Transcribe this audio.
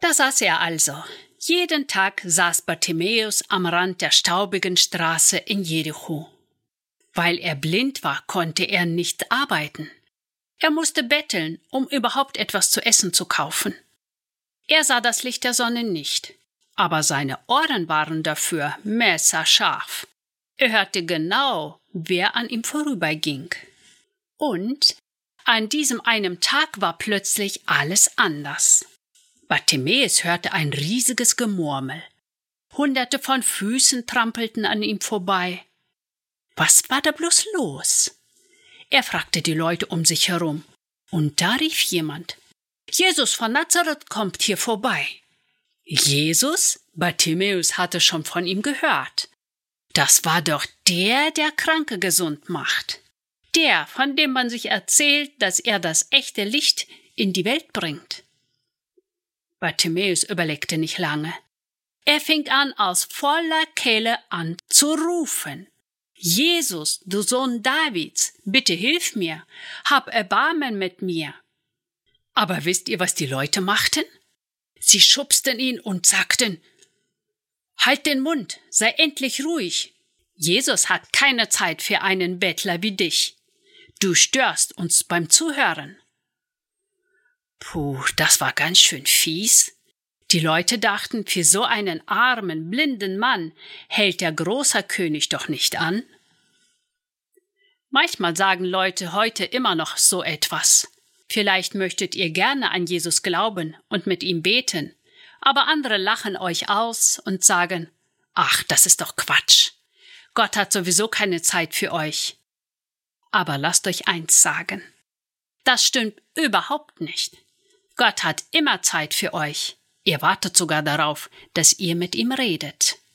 Da saß er also. Jeden Tag saß Bartimäus am Rand der staubigen Straße in Jericho. Weil er blind war, konnte er nicht arbeiten. Er musste betteln, um überhaupt etwas zu essen zu kaufen. Er sah das Licht der Sonne nicht, aber seine Ohren waren dafür messerscharf. Er hörte genau, wer an ihm vorüberging. Und an diesem einen Tag war plötzlich alles anders. Bartimäus hörte ein riesiges Gemurmel. Hunderte von Füßen trampelten an ihm vorbei. Was war da bloß los? Er fragte die Leute um sich herum. Und da rief jemand: Jesus von Nazareth kommt hier vorbei. Jesus? Bartimäus hatte schon von ihm gehört. Das war doch der Kranke gesund macht. Der, von dem man sich erzählt, dass er das echte Licht in die Welt bringt. Bartimäus überlegte nicht lange. Er fing an, aus voller Kehle an zu rufen: Jesus, du Sohn Davids, bitte hilf mir, hab Erbarmen mit mir. Aber wisst ihr, was die Leute machten? Sie schubsten ihn und sagten: Halt den Mund, sei endlich ruhig. Jesus hat keine Zeit für einen Bettler wie dich. Du störst uns beim Zuhören. Puh, das war ganz schön fies. Die Leute dachten, für so einen armen, blinden Mann hält der große König doch nicht an. Manchmal sagen Leute heute immer noch so etwas. Vielleicht möchtet ihr gerne an Jesus glauben und mit ihm beten, aber andere lachen euch aus und sagen: Ach, das ist doch Quatsch. Gott hat sowieso keine Zeit für euch. Aber lasst euch eins sagen: Das stimmt überhaupt nicht. Gott hat immer Zeit für euch. Er wartet sogar darauf, dass ihr mit ihm redet.